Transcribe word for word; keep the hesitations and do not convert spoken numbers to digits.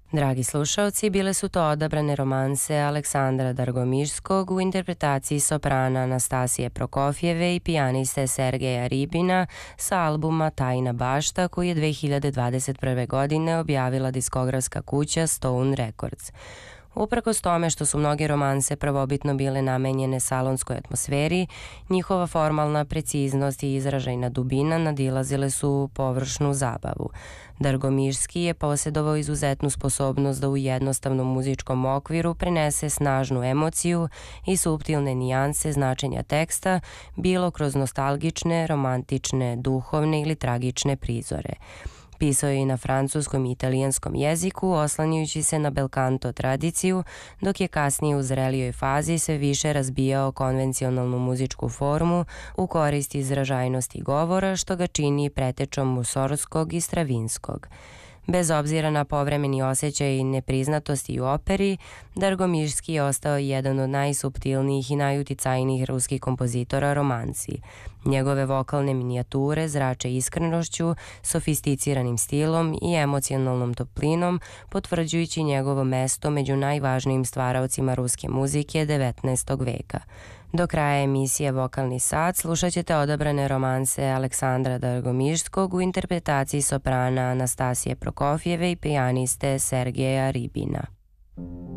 Dragi slušalci, bile su to odabrane romanse Aleksandra Dargomirskog u interpretaciji soprana Anastasije Prokofjeve i pijaniste Sergeja Ribina sa albuma Tajna bašta koji je dve hiljade dvadeset prve. godine objavila diskografska kuća Stone Records. Uprkos tome što su mnoge romanse prvobitno bile namenjene salonskoj atmosferi, njihova formalna preciznost i izražajna dubina nadilazile su površnu zabavu. Dargomirski je posjedovao izuzetnu sposobnost da u jednostavnom muzičkom okviru prenese snažnu emociju i suptilne nijanse značenja teksta, bilo kroz nostalgične, romantične, duhovne ili tragične prizore. Pisao je i na francuskom i italijanskom jeziku, oslanjujući se na belkanto tradiciju, dok je kasnije u zrelijoj fazi sve više razbijao konvencionalnu muzičku formu u korist izražajnosti govora, što ga čini pretečom Musorgskog i Stravinskog. Bez obzira na povremeni osjećaj i nepriznatosti u operi, Dargomirski je ostao jedan od najsuptilnijih i najuticajnijih ruskih kompozitora romansi. Njegove vokalne minijature zrače iskrenošću, sofisticiranim stilom i emocionalnom toplinom, potvrđujući njegovo mesto među najvažnijim stvaraocima ruske muzike devetnaestog veka. Do kraja emisije Vokalni sat slušat ćete odabrane romanse Aleksandra Dargomirskog u interpretaciji soprana Anastasije Prokofjeve i pijaniste Sergeja Ribina.